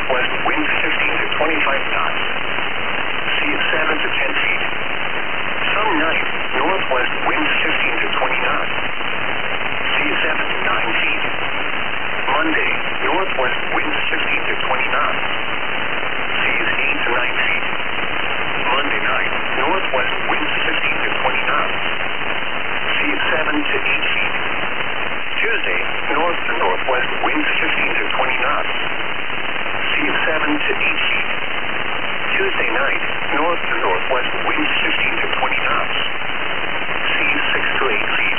northwest, winds 15 to 25 knots. Sea at 7 to 10 feet. Some night, northwest, winds 15 to 20 knots. Sea at 7 to 9 feet. Monday, northwest, winds 15 to 20 knots. Seas 8 to 9 feet. Monday night, northwest, winds 15 to 20 knots. Sea at 7 to 8 feet. Tuesday, north to northwest, winds 15 to 20 knots. Sea at 7 to 8 feet. Tuesday night, north to northwest, winds 15 to 20 knots. Sea 6 to 8 feet.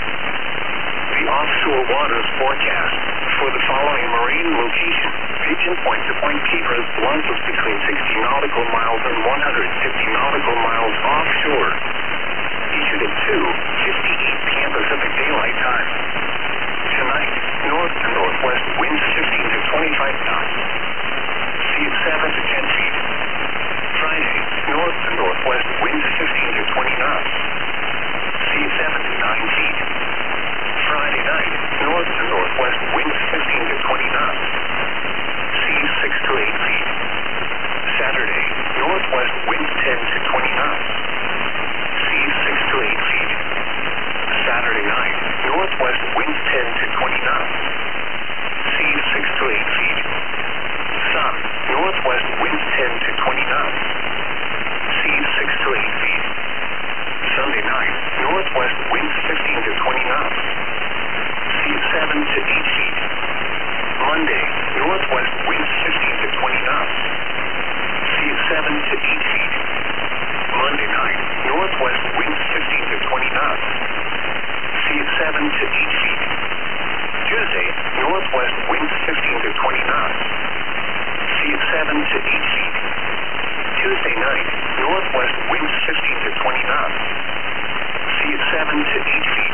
The offshore waters forecast for the following marine location: Pigeon Point to Point Pedras, launches between 60 nautical miles and 150 nautical miles offshore. Issued at 2:58 p.m. Pacific Daylight Time. Tonight, north to northwest, winds 15 to 25 knots. Sea at 7 to 10 feet. Friday, north to northwest, winds 15 to 20 knots. Sea at 7 to 9 feet. Friday night, north to northwest, winds 15 to 20 knots. Sea 6 to 8 feet. Saturday, northwest, winds 10 to 20 knots. Sea 6 to 8 feet. Saturday night, northwest, winds 10 to 20 knots. Sea 6 to 8 feet. Sun, northwest, winds 10 to 20 knots. Sea 6 to 8 feet. Sunday night, northwest, winds 15 to 20 knots. Sea 7 to 8 feet. Monday, northwest, winds 15 to 20 knots. Sea 7 to 8 feet. Monday night, northwest, winds 15 to 20 knots. Sea 7 to 8 feet. Tuesday, northwest, winds 15 to 20 knots. Sea 7 to 8 feet. Tuesday night, northwest, winds 15 to 20 knots. Sea 7 to 8 feet.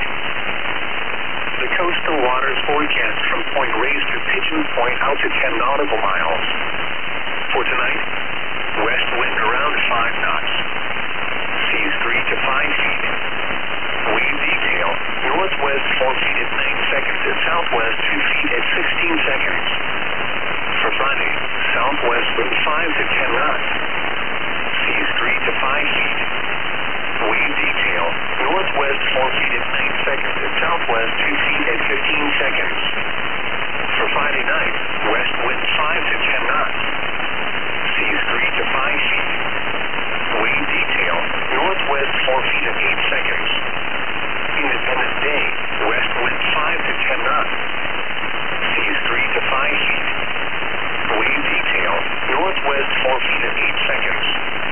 The coastal waters forecast from Point Reyes to Pigeon Point out to 10 nautical miles. For tonight, west wind around 5 knots. Seas 3 to 5 feet. Wave detail, northwest 4 feet at 9 seconds and southwest 2 feet at 16 seconds. For Friday, southwest wind 5 to 10 knots. Seas 3 to 5 feet. Wave detail, northwest 4 feet at 9 seconds and southwest 2 feet at 15 seconds. For Friday night, west wind 5 to 10 knots. Seas 3 to 5 feet. Wave detail, northwest 4 feet at 8 seconds. Independence Day, west wind 5 to 10 knots. Seas 3 to 5 feet. Wave detail, northwest 4 feet at 8 seconds.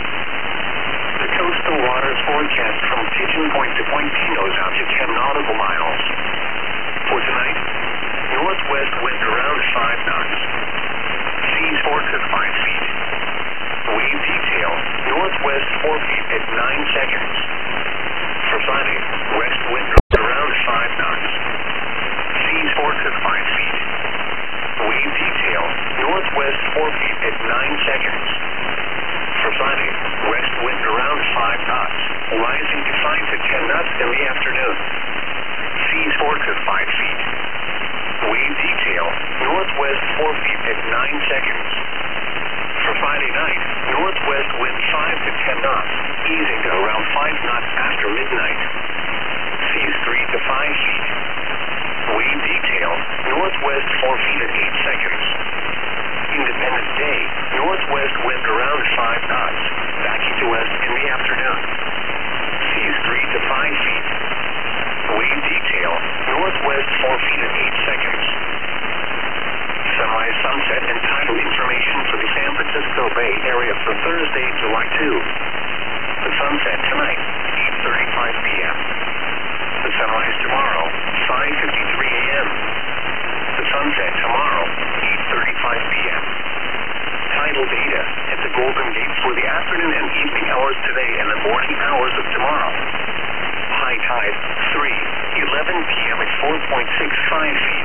The coastal waters forecast from Pigeon Point to Point Pinos out to 10 nautical miles. For tonight, northwest wind around 5 knots. Seas 4 to 5 feet. Wave detail, northwest 4 feet at 9 seconds. For Friday, west wind around 5 knots. Seas 4 to 5 feet. Wave detail, northwest 4 feet at 9 seconds. For Friday, west wind around 5 knots, rising to 5 to 10 knots in the afternoon. Seas 4 to 5 feet. Wave detail, northwest 4 feet at 9 seconds. For Friday night, northwest wind 5 to 10 knots, easing to around 5 knots after midnight. Seas 3 to 5 feet. Wave detail, northwest 4 feet at 8 seconds. Independence Day, northwest wind around 5 knots, backing to west in the afternoon. Seas 3 to 5 feet. Wave detail, northwest 4 feet at 8 seconds. Sunrise, sunset, and tidal information for the San Francisco Bay Area for Thursday, July 2. The sunset tonight, 8:35 p.m. The sunrise tomorrow, 5:53 a.m. The sunset tomorrow, 8:35 p.m. Tidal data at the Golden Gate for the afternoon and evening hours today and the morning hours of tomorrow. High tide, 3:11 p.m. at 4.65 feet.